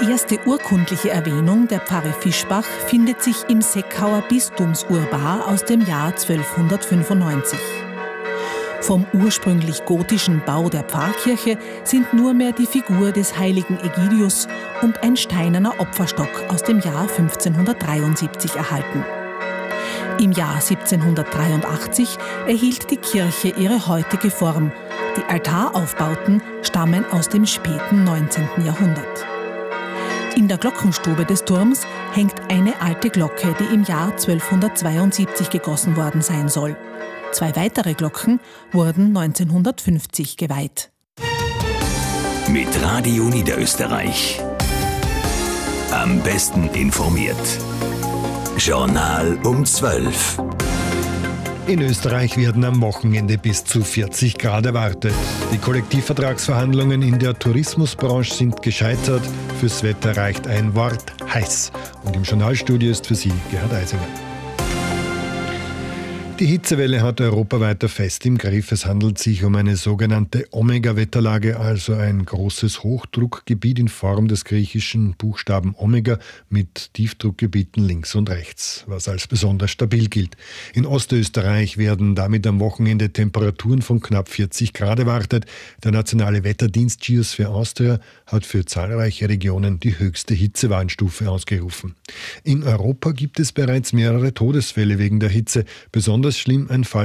erste urkundliche Erwähnung der Pfarre Fischbach findet sich im Seckauer Bistumsurbar aus dem Jahr 1295. Vom ursprünglich gotischen Bau der Pfarrkirche sind nur mehr die Figur des heiligen Egidius und ein steinerner Opferstock aus dem Jahr 1573 erhalten. Im Jahr 1783 erhielt die Kirche ihre heutige Form. Die Altaraufbauten stammen aus dem späten 19. Jahrhundert. In der Glockenstube des Turms hängt eine alte Glocke, die im Jahr 1272 gegossen worden sein soll. 2 weitere Glocken wurden 1950 geweiht. Mit Radio Niederösterreich. Am besten informiert. Journal um 12. In Österreich werden am Wochenende bis zu 40 Grad erwartet. Die Kollektivvertragsverhandlungen in der Tourismusbranche sind gescheitert. Fürs Wetter reicht ein Wort: heiß. Und im Journalstudio ist für Sie Gerhard Eisinger. Die Hitzewelle hat Europa weiter fest im Griff. Es handelt sich um eine sogenannte Omega-Wetterlage, also ein großes Hochdruckgebiet in Form des griechischen Buchstaben Omega mit Tiefdruckgebieten links und rechts, was als besonders stabil gilt. In Ostösterreich werden damit am Wochenende Temperaturen von knapp 40 Grad erwartet. Der nationale Wetterdienst Geosphere Austria hat für zahlreiche Regionen die höchste Hitzewarnstufe ausgerufen. In Europa gibt es bereits mehrere Todesfälle wegen der Hitze. Besonders schlimm ein Fall